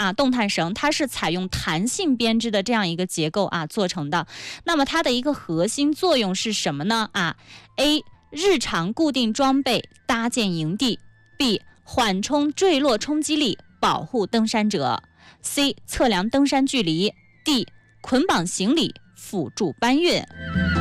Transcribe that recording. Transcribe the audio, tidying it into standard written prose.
动弹绳它是采用弹性编织的这样一个结构做成的。那么它的一个核心作用是什么呢？A. 日常固定装备，搭建营地。 B. 缓冲坠落冲击力，保护登山者。 C. 测量登山距离。 D. 捆绑行李，辅助搬运。